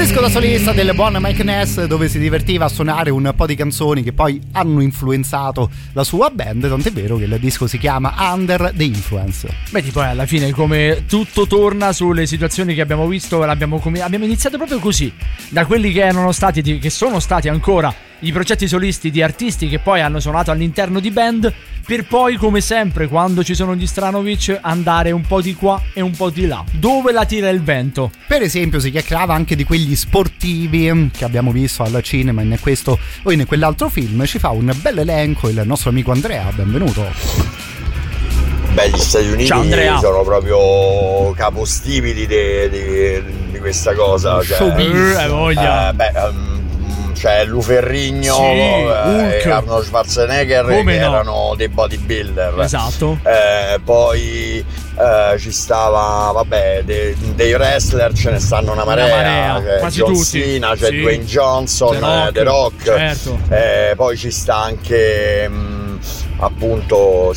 Disco da solista del buon Mike Ness, dove si divertiva a suonare un po' di canzoni che poi hanno influenzato la sua band, tant'è vero che il disco si chiama Under the Influence. Beh, tipo alla fine come tutto torna sulle situazioni che abbiamo visto, abbiamo iniziato proprio così, da quelli che erano stati, che sono stati ancora i progetti solisti di artisti che poi hanno suonato all'interno di band, per poi, come sempre, quando ci sono gli Stranovic, andare un po' di qua e un po' di là. Dove la tira il vento? Per esempio si chiacchierava anche di quegli sportivi che abbiamo visto al cinema in questo o in quell'altro film. Ci fa un bel elenco il nostro amico Andrea, benvenuto. Beh, gli Stati Uniti sono proprio capostipiti di questa cosa. Cioè, voglia. C'è Lou Ferrigno, e Arnold Schwarzenegger, che erano dei bodybuilder. Esatto. Poi ci stava, dei wrestler, ce ne stanno una marea. C'è John Cena, c'è Dwayne Johnson, The Rock. Certo. Poi ci sta anche appunto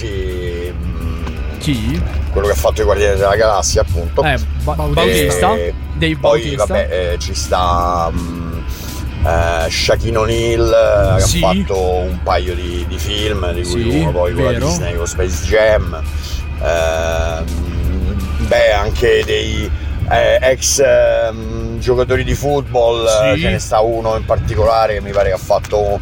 chi? Quello che ha fatto i Guardiani della Galassia, appunto. Bautista. Dave Bautista. Poi ci sta Shaquille O'Neal, che ha fatto un paio di film, di cui uno poi con la Disney, con Space Jam. Anche dei ex giocatori di football, ce ne sta uno in particolare che mi pare che ha fatto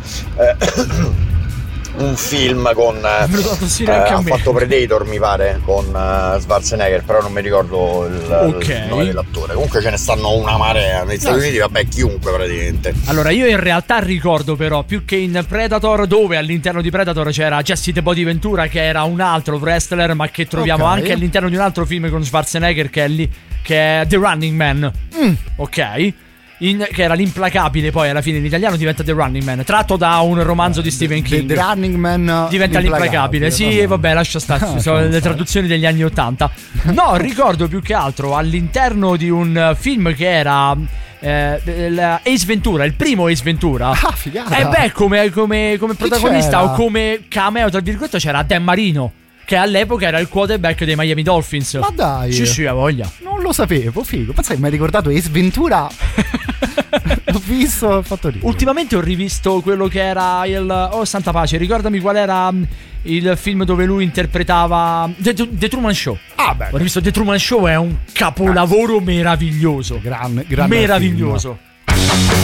un film con ha fatto Predator, mi pare, con Schwarzenegger, però non mi ricordo il nome dell'attore. Comunque ce ne stanno una marea negli Stati Uniti, chiunque praticamente. Allora io in realtà ricordo però più che in Predator, dove all'interno di Predator c'era Jesse the Body Ventura, che era un altro wrestler, ma che troviamo anche all'interno di un altro film con Schwarzenegger, che è The Running Man. Ok, che era l'implacabile, poi alla fine in italiano diventa The Running Man, tratto da un romanzo di Stephen King. The Running Man diventa l'implacabile. Sì, vabbè, lascia stare, sono le traduzioni degli anni 80. No, ricordo più che altro all'interno di un film che era Ace Ventura, il primo Ace Ventura. Figata. Come protagonista o come cameo tra virgolette c'era Dan Marino, che all'epoca era il quarterback dei Miami Dolphins. Ma dai! Sì, ha voglia. Non lo sapevo, figo. Pensa che mi hai ricordato Ace Ventura. L'ho visto, ho fatto ridere. Ultimamente ho rivisto quello che era santa pace, ricordami qual era il film dove lui interpretava The Truman Show. Ho rivisto The Truman Show, è un capolavoro meraviglioso. Grande meraviglioso. Film.